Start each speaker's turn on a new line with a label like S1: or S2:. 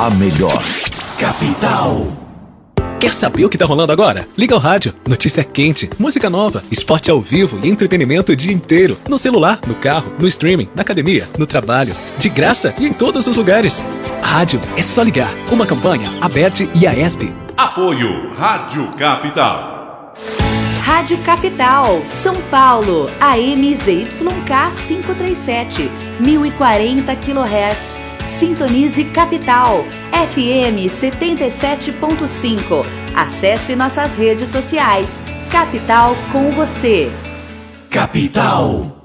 S1: A melhor. Capital.
S2: Quer saber o que tá rolando agora? Liga o rádio. Notícia quente, música nova, esporte ao vivo e entretenimento o dia inteiro. No celular, no carro, no streaming, na academia, no trabalho. De graça e em todos os lugares. Rádio é só ligar. Uma campanha, ABERT e AESP.
S3: Apoio Rádio Capital.
S4: Rádio Capital, São Paulo, AM ZYK 537, 1040 kHz. Sintonize Capital, FM 77.5. Acesse nossas redes sociais. Capital com você.
S1: Capital.